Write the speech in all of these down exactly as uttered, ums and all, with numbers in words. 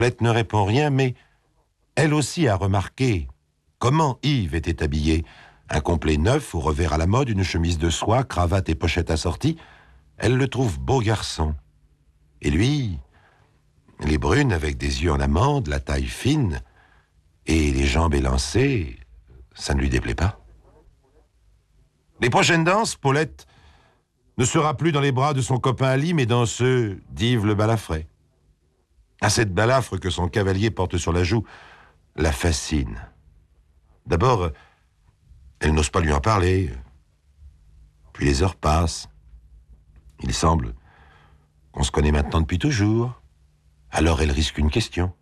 Paulette ne répond rien, mais elle aussi a remarqué comment Yves était habillé. Un complet neuf, au revers à la mode, une chemise de soie, cravate et pochette assorties. Elle le trouve beau garçon. Et lui, les brunes avec des yeux en amande, la taille fine et les jambes élancées, ça ne lui déplaît pas. Les prochaines danses, Paulette ne sera plus dans les bras de son copain Ali, mais dans ceux d'Yves le balafré. À cette balafre que son cavalier porte sur la joue la fascine. D'abord, elle n'ose pas lui en parler. Puis les heures passent. Il semble qu'on se connaît maintenant depuis toujours. Alors elle risque une question.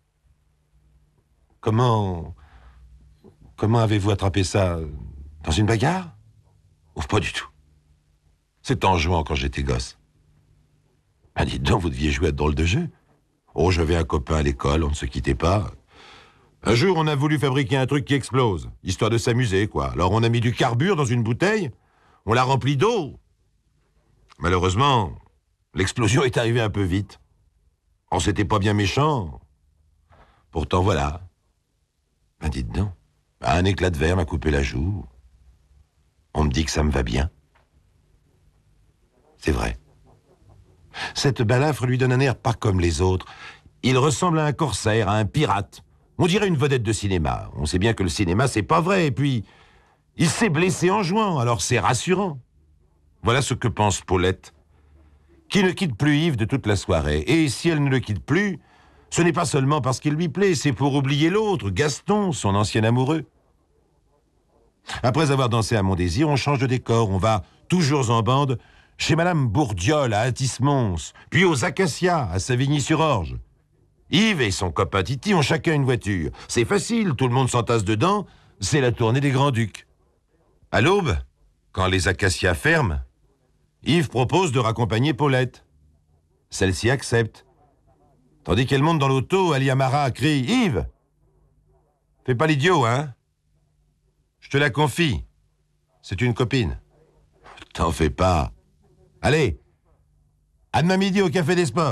Comment... Comment avez-vous attrapé ça? Dans une bagarre? Ou pas du tout. C'est en jouant quand j'étais gosse. Ah, dites donc, vous deviez jouer à de drôles de jeu. Oh, j'avais un copain à l'école, on ne se quittait pas. Un jour, on a voulu fabriquer un truc qui explose, histoire de s'amuser, quoi. Alors on a mis du carbure dans une bouteille, on l'a rempli d'eau. Malheureusement, l'explosion est arrivée un peu vite. On s'était pas bien méchant. Pourtant, voilà. Ben dites donc, un éclat de verre m'a coupé la joue. On me dit que ça me va bien. C'est vrai. Cette balafre lui donne un air pas comme les autres. Il ressemble à un corsaire, à un pirate. On dirait une vedette de cinéma. On sait bien que le cinéma, c'est pas vrai. Et puis, il s'est blessé en jouant, alors c'est rassurant. Voilà ce que pense Paulette, qui ne quitte plus Yves de toute la soirée. Et si elle ne le quitte plus, ce n'est pas seulement parce qu'il lui plaît, c'est pour oublier l'autre, Gaston, son ancien amoureux. Après avoir dansé à Mon-Désir, on change de décor. On va, toujours en bande, chez Madame Bourdiol à Atis-Mons, puis aux Acacias à Savigny-sur-Orge. Yves et son copain Titi ont chacun une voiture. C'est facile, tout le monde s'entasse dedans, c'est la tournée des Grands-Ducs. À l'aube, quand les Acacias ferment, Yves propose de raccompagner Paulette. Celle-ci accepte. Tandis qu'elle monte dans l'auto, Ali Amara crie « Yves, fais pas l'idiot, hein? Je te la confie. C'est une copine. T'en fais pas. Allez, à demain midi au Café des Sports. »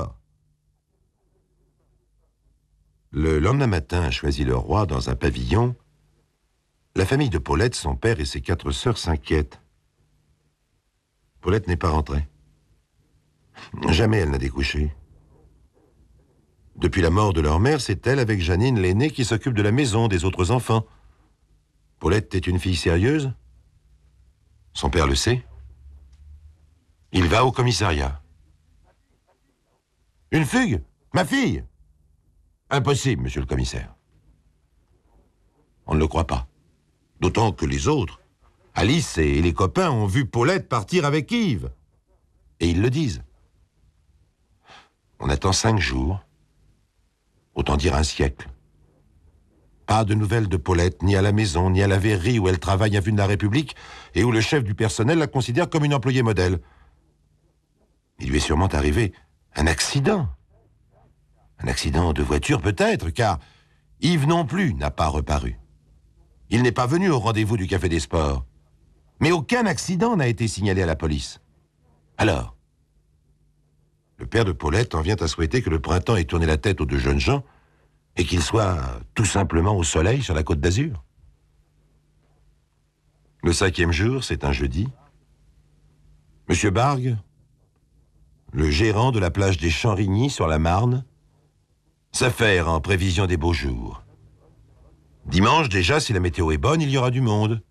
Le lendemain matin, à Choisy-le-Roi, dans un pavillon, la famille de Paulette, son père et ses quatre sœurs s'inquiètent. Paulette n'est pas rentrée. Jamais elle n'a découché. Depuis la mort de leur mère, c'est elle, avec Janine, l'aînée, qui s'occupe de la maison, des autres enfants. Paulette est une fille sérieuse. Son père le sait. Il va au commissariat. Une fugue? Ma fille? Impossible, monsieur le commissaire. On ne le croit pas. D'autant que les autres, Alice et les copains, ont vu Paulette partir avec Yves. Et ils le disent. On attend cinq jours. Autant dire un siècle. Pas de nouvelles de Paulette, ni à la maison, ni à la verrerie où elle travaille à vue de la République et où le chef du personnel la considère comme une employée modèle. Il lui est sûrement arrivé un accident. Un accident de voiture peut-être, car Yves non plus n'a pas reparu. Il n'est pas venu au rendez-vous du Café des Sports. Mais aucun accident n'a été signalé à la police. Alors, le père de Paulette en vient à souhaiter que le printemps ait tourné la tête aux deux jeunes gens et qu'ils soient tout simplement au soleil sur la Côte d'Azur. Le cinquième jour, c'est un jeudi. Monsieur Bargue, le gérant de la plage des Champs-Rigny sur la Marne, s'affaire en prévision des beaux jours. Dimanche, déjà, si la météo est bonne, il y aura du monde.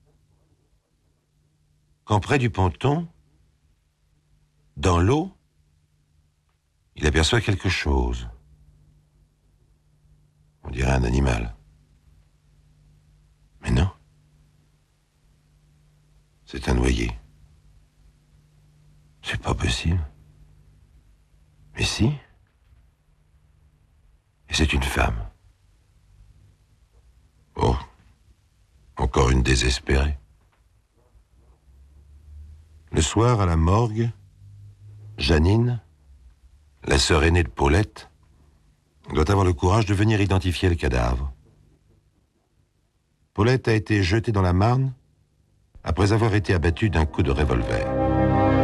Quand près du ponton, dans l'eau, il aperçoit quelque chose. On dirait un animal. Mais non. C'est un noyé. C'est pas possible. Mais si. Et c'est une femme. Oh, encore une désespérée. Le soir, à la morgue, Janine, la sœur aînée de Paulette, doit avoir le courage de venir identifier le cadavre. Paulette a été jetée dans la Marne après avoir été abattue d'un coup de revolver.